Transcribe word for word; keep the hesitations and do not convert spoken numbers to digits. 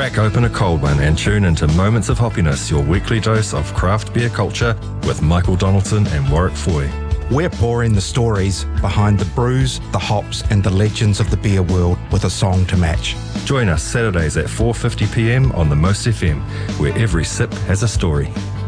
Crack open a cold one and tune into Moments of Hoppiness, your weekly dose of craft beer culture with Michael Donaldson and Warwick Foy. We're pouring the stories behind the brews, the hops and the legends of the beer world with a song to match. Join us Saturdays at four fifty p m on the Most F M, where every sip has a story.